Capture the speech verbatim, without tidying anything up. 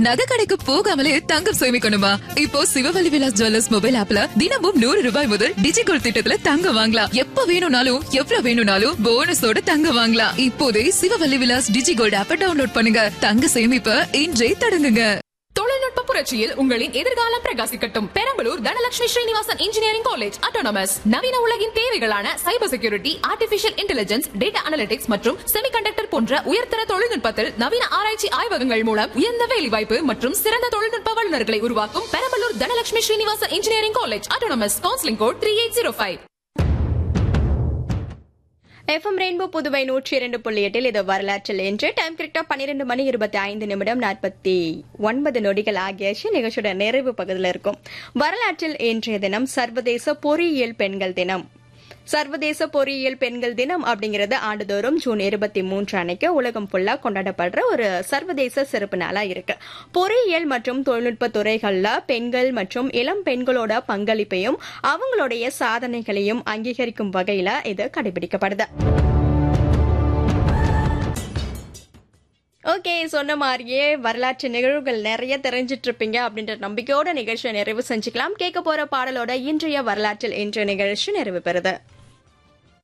நகை கடைக்கு போகாமலே தங்கம் சேமிக்கணுமா? இப்போ சிவவல்லி விலாஸ் ஜுவல்லர்ஸ் மொபைல் ஆப்ல தினமும் நூறு ரூபாய் முதல் டிஜிகோல்ட் திட்டத்துல தங்கம் வாங்கலாம். எப்ப வேணும்னாலும் எவ்வளவு வேணும்னாலும் போனஸோட தங்கம் வாங்கலாம். இப்போதே சிவவல்லி விலாஸ் டிஜிகோல்ட் ஆப்பை டவுன்லோட் பண்ணுங்க. தங்க சேமிப்ப இன்றே தொடங்குங்க. தொழில்நுட்ப புரட்சியில் உங்களின் எதிர்காலம் பிரகாசிக்கட்டும். Perambalur Dhanalakshmi Srinivasan engineering college autonomous நவீன உலகின் தேவைகளான cyber security, artificial intelligence, data analytics மற்றும் செமிகண்டக்டர் போன்ற உயர்தர தொழில்நுட்பத்தில் நவீன ஆராய்ச்சி ஆய்வகங்கள் மூலம் உயர்ந்த வேலைவாய்ப்பு மற்றும் சிறந்த தொழில்நுட்ப வல்லுநர்களை உருவாக்கும் Perambalur Dhanalakshmi Srinivasan engineering college autonomous. Counselling code three eight zero five. FM rainbow Puduvai நூற்றி இரண்டு புள்ளி எட்டில் இது வரலாற்றில் என்று டைம் கரெக்டா பன்னிரண்டு மணி இருபத்தி ஐந்து நிமிடம் நாற்பத்தி ஒன்பது நொடிகள் ஆகியாச்சு. நிகழ்ச்சியோட நிறைவு பகுதியில் இருக்கும். வரலாற்றில் இன்றைய தினம் சர்வதேச பொறியியல் பெண்கள் தினம். சர்வதேச பொறியியல் பெண்கள் தினம் அப்படிங்கிறது ஆண்டுதோறும் ஜூன் இருபத்தி மூன்று அன்னைக்கு உலகம் ஃபுல்லா கொண்டாடப்படுற ஒரு சர்வதேச சிறப்பு நாளா இருக்கு. பொறியியல் மற்றும் தொழில்நுட்ப துறைகள்ல பெண்கள் மற்றும் இளம் பெண்களோட பங்களிப்பையும் அவங்களுடைய சாதனைகளையும் அங்கீகரிக்கும் வகையில இது கடைபிடிக்கப்படுது. ஓகே, சொன்ன மாதிரியே வரலாற்று நிகழ்வுகள் நிறைய தெரிஞ்சிட்டு இருப்பீங்க அப்படின்ற நம்பிக்கையோட நிகழ்ச்சியை நிறைவு செஞ்சுக்கலாம். கேட்க போற பாடலோட இன்றைய வரலாற்றில் இன்றைய நிகழ்ச்சி நிறைவு பெறுது.